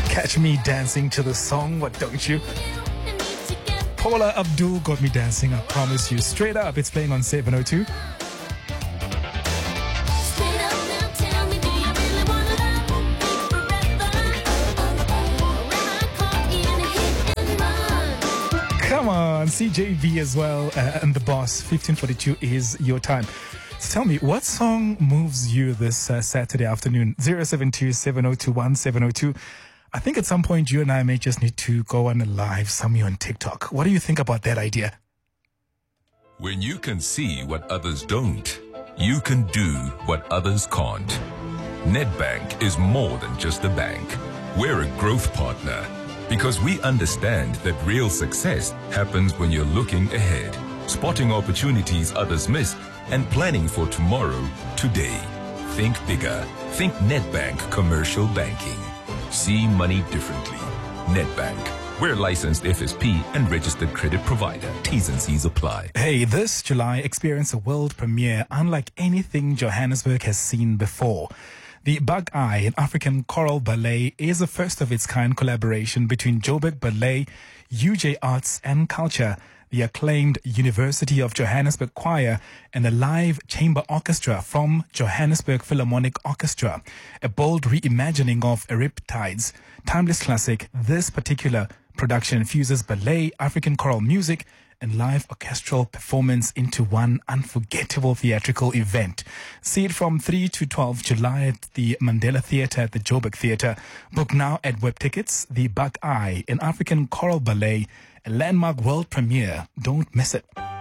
Catch me dancing to the song, what don't you? Paula Abdul got me dancing, I promise you. Straight up, it's playing on 702. Come on, CJV as well, and the boss. 15:42 is your time. So tell me, what song moves you this Saturday afternoon? 072-7021-702. I think at some point you and I may just need to go on a live somewhere on TikTok. What do you think about that idea? When you can see what others don't, you can do what others can't. Nedbank is more than just a bank. We're a growth partner because we understand that real success happens when you're looking ahead, spotting opportunities others miss, and planning for tomorrow, today. Think bigger. Think Nedbank Commercial Banking. See money differently. Nedbank. We're a licensed FSP and registered credit provider. T's and C's apply. Hey, this July, experience a world premiere unlike anything Johannesburg has seen before. The Bug Eye, an African choral ballet, is a first-of-its-kind collaboration between Joburg Ballet, UJ Arts and Culture, the acclaimed University of Johannesburg Choir, and a live chamber orchestra from Johannesburg Philharmonic Orchestra. A bold reimagining of Euripides' timeless classic, this particular production fuses ballet, African choral music, and live orchestral performance into one unforgettable theatrical event. See it from 3 to 12 July at the Mandela Theatre at the Joburg Theatre. Book now at Web Tickets. The Bug Eye, an African choral ballet, a landmark world premiere. Don't miss it.